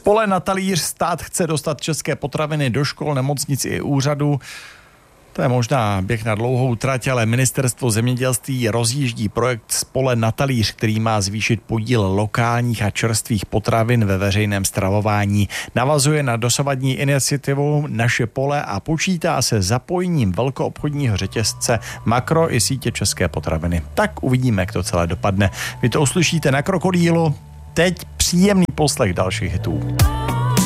Pole na talíř, stát chce dostat české potraviny do škol, nemocnic i úřadů. To je možná běh na dlouhou trať, ale ministerstvo zemědělství rozjíždí projekt z pole na talíř, který má zvýšit podíl lokálních a čerstvých potravin ve veřejném stravování. Navazuje na dosavadní iniciativu Naše pole a počítá se zapojením velkoobchodního řetězce Makro i sítě České potraviny. Tak uvidíme, jak to celé dopadne. Vy to uslyšíte na Krokodýlu. Teď příjemný poslech dalších hitů.